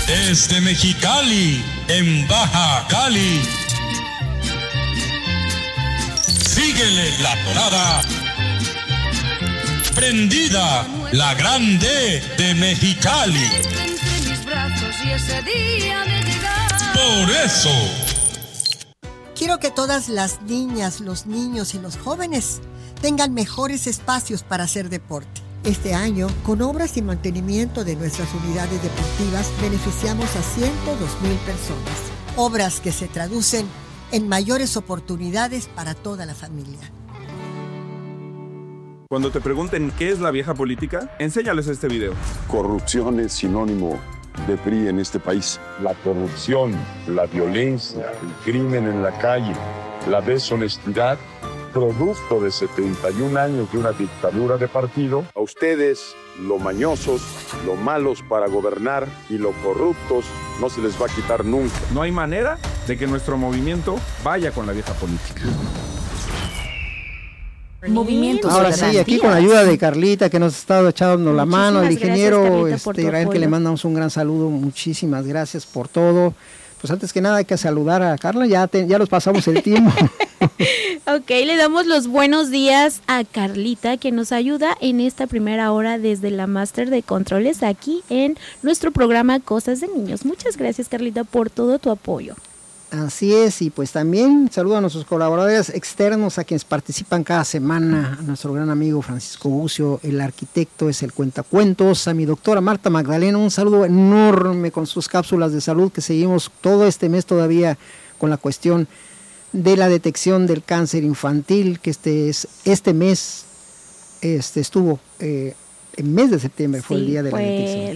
Desde Mexicali, en Baja Cali. Síguele la tonada. Prendida, la grande de Mexicali. Por eso. Quiero que todas las niñas, los niños y los jóvenes tengan mejores espacios para hacer deporte. Este año, con obras y mantenimiento de nuestras unidades deportivas, beneficiamos a 102,000 personas. Obras que se traducen en mayores oportunidades para toda la familia. Cuando te pregunten qué es la vieja política, enséñales este video. Corrupción es sinónimo de PRI en este país. La corrupción, la violencia, el crimen en la calle, la deshonestidad, producto de 71 años de una dictadura de partido. A ustedes, lo mañosos, lo malos para gobernar y lo corruptos, no se les va a quitar nunca. No hay manera de que nuestro movimiento vaya con la vieja política. Movimientos. Ahora sí, aquí con la ayuda de Carlita, que nos ha estado echando la mano, el ingeniero Israel, que le mandamos un gran saludo, muchísimas gracias por todo. Pues antes que nada hay que saludar a Carla, ya los pasamos el tiempo. Ok, le damos los buenos días a Carlita, que nos ayuda en esta primera hora desde la Máster de Controles aquí en nuestro programa Cosas de Niños. Muchas gracias, Carlita, por todo tu apoyo. Así es, y pues también saludo a nuestros colaboradores externos, a quienes participan cada semana, a nuestro gran amigo Francisco Bucio, el arquitecto, es el cuentacuentos, a mi doctora Marta Magdalena, un saludo enorme con sus cápsulas de salud, que seguimos todo este mes todavía con la cuestión de la detección del cáncer infantil, que este mes estuvo, el mes de septiembre fue el día de la detección.